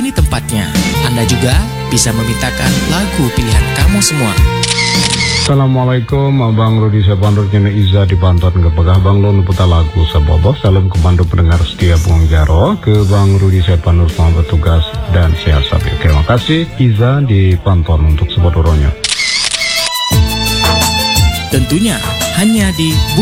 Ini tempatnya. Anda juga bisa memintakan lagu pilihan kamu semua. Assalamualaikum, Abang Rudi Sabandur Jene Iza di Bantuan ke Pegah Bang Lon putar lagu Saboboh. Salam kebantu pendengar setia Bung Jaro ke Bang Rudi Sabandur selamat bertugas dan sehat sabi. Terima kasih Iza di Bantuan untuk sebodoronya. Tentunya hanya di